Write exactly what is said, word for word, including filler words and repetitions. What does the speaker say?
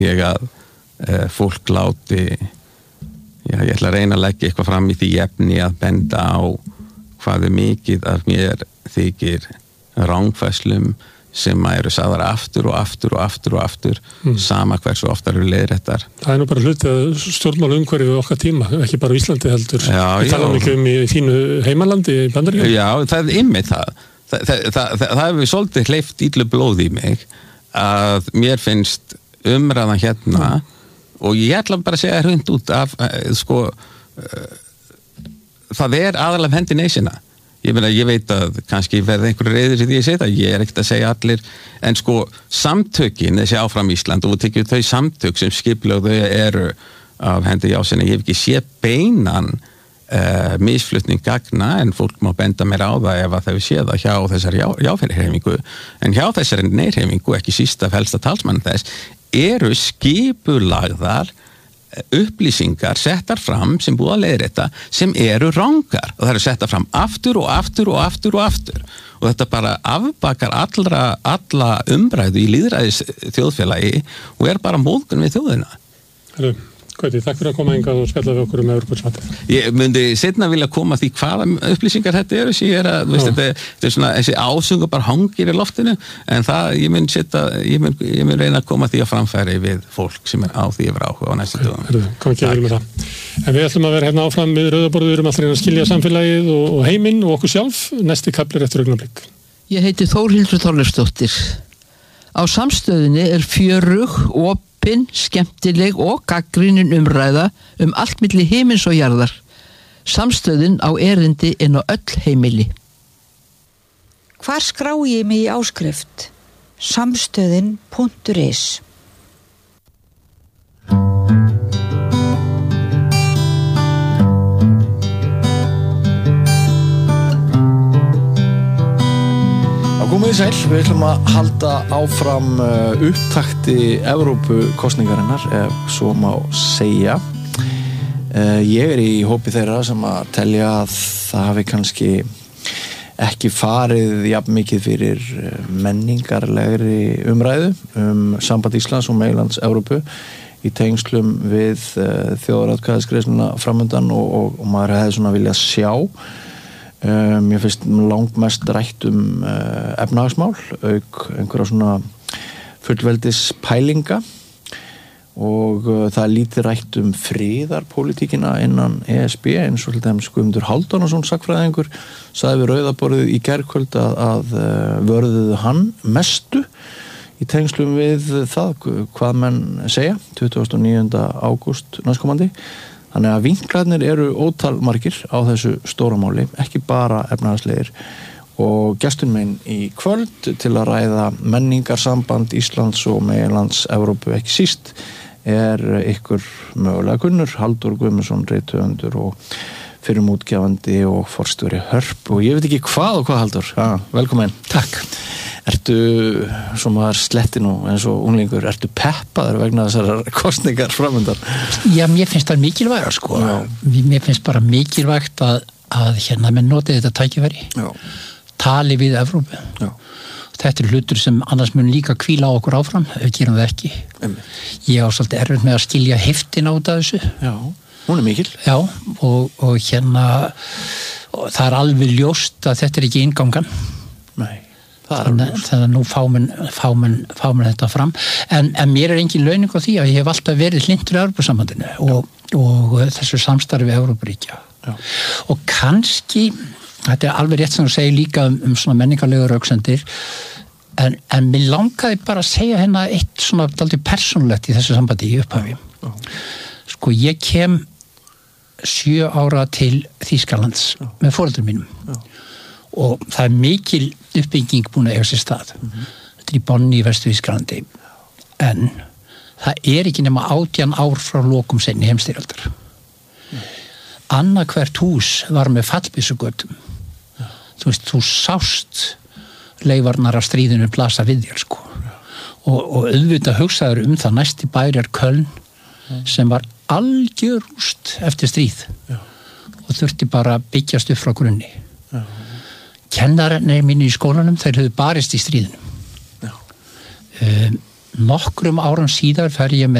ég að uh, fólk láti já, ég ætla að reyna að leggja eitthvað fram í því efni að benda á hvað er mikið af mér þykir rangfærslum sem eru sagðar aftur og aftur og aftur og aftur mm. sama hversu oftar eru leiðréttar. Það er nú bara hluti að stjórnmála umhverfi okkar tíma, ekki bara á Íslandi heldur. Já, við talaðum ekki um í fínu heimalandi í Bandaríkjunum. Já, það er einmitt það. Það, það, það, það, það hefur svolítið hleypt illu blóð í mig að mér finnst umræðan hérna mm. og ég ætla bara að segja hreint út af sko það er aðalega hendi neysina. Ég meina, ég veit að kannski verði einhverju reyðir sem ég segi það, ég er ekkert að segja allir, en sko samtökin, þessi áfram Ísland, og við tekjum þau samtök sem skipulögðu eru af hendi jásinni, ég hef ekki sé beinan uh, misflutning gagna, en fólk má benda mér á það ef að þau sé það hjá þessari já, jáfyrirhefingu, en hjá þessari neyrhefingu, ekki síst af helsta talsmann þess, eru skipulagðar upplýsingar settar fram sem búið að leiðrétta sem eru rangar og það eru settar fram aftur og aftur og aftur og aftur og þetta bara afbakar allra, alla umræðu í lýðræðis þjóðfélagi og er bara móðgun við þjóðina. Herru, Gauti, takk fyrir að koma hingað og spjalla við okkur um Evrópusambandsmatið. Ég myndi seinna vilja koma því hvaða upplýsingar þetta eru sem ég er að, veist, þetta, þetta er svona, þessi ásungu bara hangir í loftinu, en það, ég mynd setja, ég mynd, ég mynd reyna að koma því að framfæri við fólk sem er á því yfir áhuga á næstu dögum. Herru, kom ekki að vera með það. En við ætlum að vera hérna áfram við Rauðaborðið, við erum alltaf að skilja samfélagið og, og heiminn og okkur sjálf, næsti kaplir eftir augnablik. Ég heiti Þórhildur Þorleifsdóttir. Á Samstöðinni er fjörug, opin, skemmtileg og gagnrýnin umræða um allt milli himins og jarðar. Samstöðin á erindi inn á öll heimili. Hvar skrái ég mig í áskrift? Samstöðin punktur is. Komið sæl, við ætlum að halda áfram uh, upptakti Evrópukosningarinnar, ef svo má segja. Uh, ég er í hópi þeirra sem að telja að það hafi kannski ekki farið jafn mikið fyrir menningarlegri umræðu um samband Íslands og meginlands Evrópu í tengslum við uh, þjóðaratkvæðisgreiðsluna framundan og, og, og maður hefði svona viljað sjá. Um, ég finnst langmest rætt um uh, efnahagsmál, auk einhverja svona fullveldis pælinga og uh, það er lítið rætt um friðarpólitíkina innan E S B eins og til dæmis Guðmundur Hálfdanarson sagfræðingur sagði við Rauðaborðið í gærkvöld að, að uh, vörðuðu hann mestu í tengslum við það hvað menn segja tuttugasta og níunda ágúst næstkomandi. Þannig að vinklarnir eru ótalmargir á þessu stóra máli, ekki bara efnahagslegir og gesturinn minn í kvöld til að ræða menningarsamband Íslands og meginlands Evrópu ekki síst er ykkur mögulega kunnur, Halldór Guðmundsson, rithöfundur og fyrrum útgefandi og forstjóri Hörp og ég veit ekki hvað og hvað Halldór, ja, velkomin. Takk. Ertu, sem maður sletti nú eins og unglingur, ertu peppaður vegna þessar kosningar framundan? Já, mér finnst það mikilvægt sko. Já. Mér finnst bara mikilvægt að, að hérna menn noti þetta tækifæri. Já. Tali við Evrópu. Já. Þetta er hlutur sem annars mun líka hvíla á okkur áfram, ef við gerum það ekki. Emme. Ég á svolítið erfitt með að skilja heiftin át af þessu. Já, hún er mikil. Já, og, og hérna og það er alveg ljóst að þetta er ekki inngangan. Nei. Þannig að nú fáum fáum fáum þetta fram en, en mér er engin launing á því að ég hef alltaf verið hlynntur í Evrópusambandinu og, og þessu samstarfi Evrópuríkja og kannski þetta er alveg rétt sem þú segir líka um, um svona menningarlegar röksemdir en, en mér langaði bara að segja hérna eitt svona dálítið persónulegt í þessu sambandi í upphafi Já. Sko ég kem sjö ára til Þýskalands Já. Með foreldrum mínum Já. Og það er mikil uppbygging búin að eiga sér stað. Mm-hmm. Þetta er í Bonn í Vestur-Þýskalandi. En það er ekki nema átján ár frá lokum seinni heimsstyrjaldar. Mm. Annað hvert hús var með fallbyssugötum. Ja. Þú veist, þú sást leifarnar af stríðinu blasa við þér, sko. Ja. Og, og auðvitað hugsaður um það næsti bær er Köln mm. sem var algjör rúst eftir stríð. Ja. Og þurfti bara að byggjast upp frá grunni. Ja. Kennararnir mínu í skólanum, þeir höfðu barist í stríðinu. Já. Um, nokkrum árum síðar fer ég með